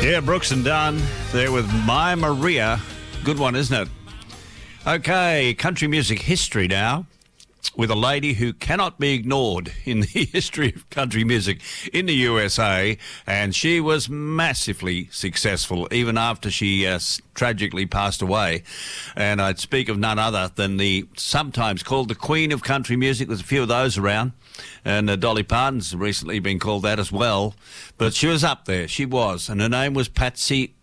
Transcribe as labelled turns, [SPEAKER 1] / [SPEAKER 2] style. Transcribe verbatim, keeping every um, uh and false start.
[SPEAKER 1] Yeah, Brooks and Dunn there with My Maria. Good one, isn't it? Okay, country music history now, with a lady who cannot be ignored in the history of country music in the U S A, and she was massively successful even after she uh, tragically passed away. And I'd speak of none other than the sometimes called the Queen of Country Music. There's a few of those around, and uh, Dolly Parton's recently been called that as well. But she was up there, she was, and her name was Patsy